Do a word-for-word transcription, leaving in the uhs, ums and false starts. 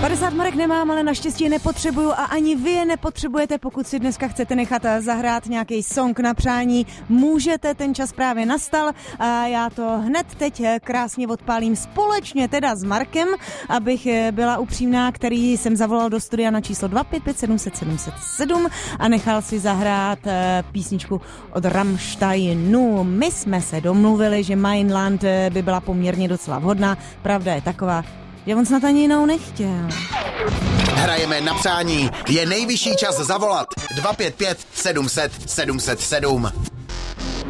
padesát marek nemám, ale naštěstí nepotřebuju a ani vy je nepotřebujete, pokud si dneska chcete nechat zahrát nějaký song na přání. Můžete, ten čas právě nastal a já to hned teď krásně odpálím společně teda s Markem, abych byla upřímná, který jsem zavolal do studia na číslo dva pět pět sedm set sedm set sedm a nechal si zahrát písničku od Rammsteinu. My jsme se domluvili, že Mainland by byla poměrně docela vhodná. Pravda je taková, že on snad ani jinou nechtěl. Hrajeme na přání. Je nejvyšší čas zavolat. dva pět pět sedm set sedm set sedm.